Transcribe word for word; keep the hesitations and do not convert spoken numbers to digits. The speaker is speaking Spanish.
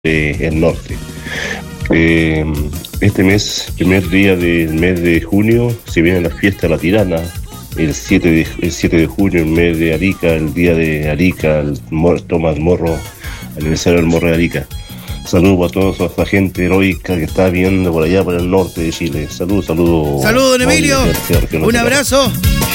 eh, el norte. Eh, este mes, primer día del mes de junio, se viene la fiesta de la Tirana. El siete de, el siete de junio, el mes de Arica, el día de Arica, el Mor, Tomás Morro, aniversario del Morro de Arica. Saludos a toda esa gente heroica que está viendo por allá, por el norte de Chile. Saludos, saludos. Saludos, don Emilio. Un abrazo.